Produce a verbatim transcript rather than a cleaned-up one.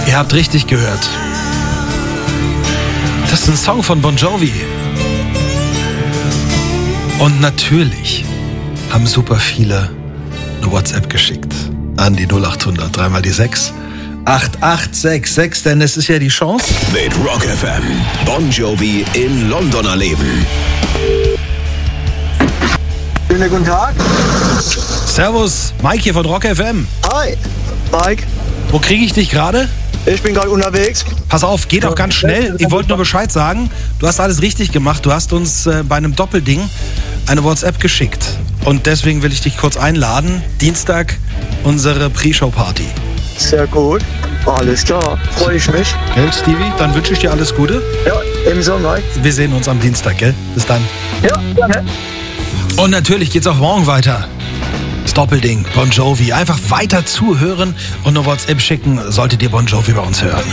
Ihr habt richtig gehört. Das ist ein Song von Bon Jovi. Und natürlich haben super viele eine WhatsApp geschickt an die null acht hundert, dreimal die sechs. acht acht sechs sechs, denn es ist ja die Chance. Mit Rock F M. Bon Jovi in London erleben. Schönen guten Tag. Servus, Mike hier von Rock F M. Hi, Mike. Wo kriege ich dich gerade? Ich bin gerade unterwegs. Pass auf, geht auch ganz schnell. Ich wollte nur Bescheid sagen. Du hast alles richtig gemacht. Du hast uns äh, bei einem Doppelding eine WhatsApp geschickt. Und deswegen will ich dich kurz einladen. Dienstag unsere Pre-Show-Party. Sehr gut. Alles klar. Freue ich mich. Gell, Stevie? Dann wünsche ich dir alles Gute. Ja, ebenso, Mike. Wir sehen uns am Dienstag, gell? Bis dann. Ja, gerne. Und natürlich geht's auch morgen weiter. Das Doppelding, Bon Jovi. Einfach weiter zuhören und eine WhatsApp schicken, solltet ihr Bon Jovi bei uns hören.